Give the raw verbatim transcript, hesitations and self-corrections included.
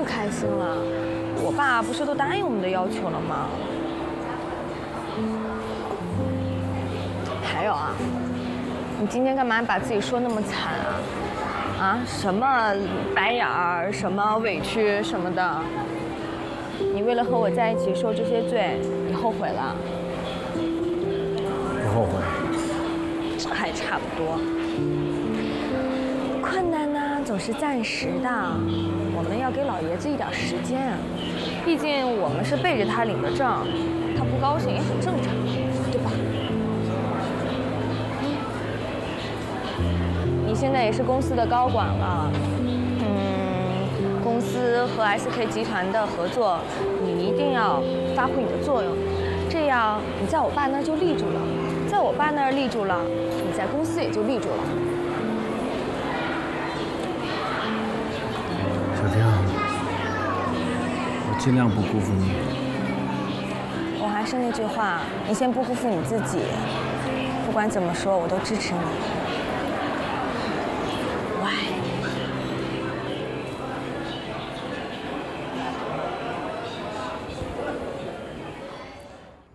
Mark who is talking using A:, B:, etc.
A: 开心了。我爸不是都答应我们的要求了吗？还有啊，你今天干嘛把自己说那么惨啊？啊，什么白眼儿，什么委屈什么的，你为了和我在一起受这些罪，你后悔了？
B: 不后悔。
A: 这还差不多。困难呢总是暂时的，我们要给老爷子一点时间啊。毕竟我们是背着他领的证，他不高兴也很正常，对吧？你现在也是公司的高管了，嗯，公司和 S K 集团的合作，你一定要发挥你的作用，这样你在我爸那儿就立住了，在我爸那儿立住了，你在公司也就立住了。
B: 小婷，我尽量不辜负你。
A: 我还是那句话，你先不辜负你自己，不管怎么说，我都支持你。